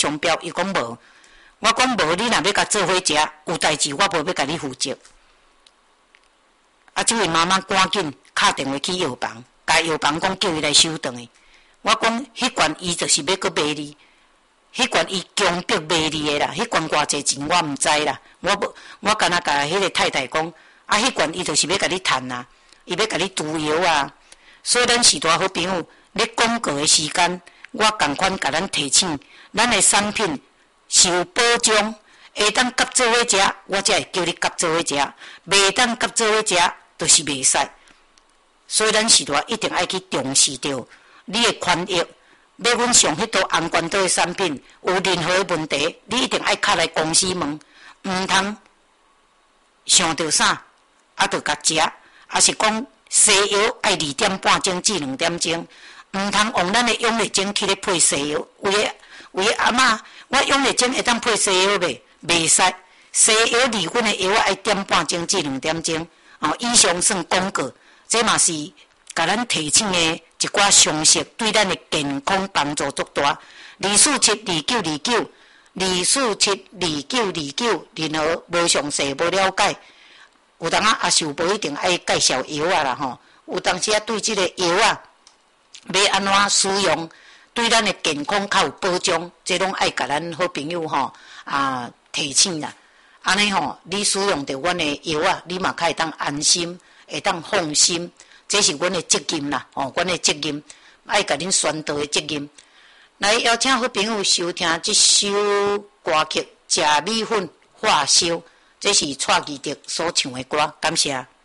中标？伊讲无。我讲无，你若要甲做伙食，有代志我无要甲你负责。啊，这位妈妈赶紧敲电话去药房，甲药房讲叫伊来收顿去。我讲迄罐伊就是要搁卖你，迄罐伊强迫卖你的啦，迄罐偌济钱我毋知啦。我干那甲迄个太太讲，啊，迄罐伊就是要甲你趁啊，伊要甲你涂药啊。所以咱是大好朋友，咧广告的时间，我共款甲咱提醒，咱的产品是有保障，会当甲做伙食，我才会叫你甲做伙食；袂当甲做伙食，就是袂使。所以咱是大一定爱去重视到你的权益。要阮上迄道红关岛的产品有任何的问题，你一定爱敲来公司问，毋通想到啥啊，就甲食，啊是讲西药爱2点半钟至2点钟，毋通用咱的永力精去咧配西药。有的阿嬷，我永力精会当配西药袂？袂使，西药离阮的药爱1点半钟至2点钟。哦，以上算广告，这嘛是甲咱提醒的一寡常识，对咱的健康帮助足大。2472929，2472929，任何无详细无了解，有当啊也是无一定爱介绍药啊啦吼。有当时啊对这个药啊，要安怎使用，对咱的健康较有保障，这拢爱甲咱好朋友吼提醒啦。安尼吼，你使用着阮的药啊，你嘛较会当安心，会当放心。这是阮的责任啦，阮的责任，爱甲恁宣导的责任。来邀请好朋友收听这首歌曲《食米粉化烧》，这是蔡义德所唱的歌，感谢。